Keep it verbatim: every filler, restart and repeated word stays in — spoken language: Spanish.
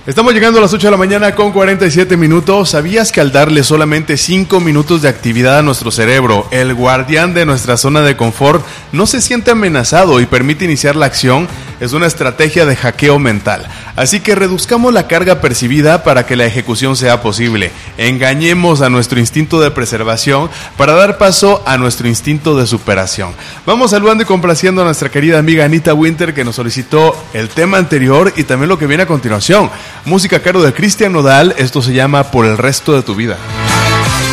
Estamos llegando a las ocho de la mañana con cuarenta y siete minutos. ¿Sabías que al darle solamente cinco minutos de actividad a nuestro cerebro, el guardián de nuestra zona de confort no se siente amenazado y permite iniciar la acción? Es una estrategia de hackeo mental. Así que reduzcamos la carga percibida para que la ejecución sea posible. Engañemos a nuestro instinto de preservación para dar paso a nuestro instinto de superación. Vamos saludando y complaciendo a nuestra querida amiga Anita Winter, que nos solicitó el tema anterior y también lo que viene a continuación. Música a cargo de Cristian Nodal. Esto se llama Por el resto de tu vida.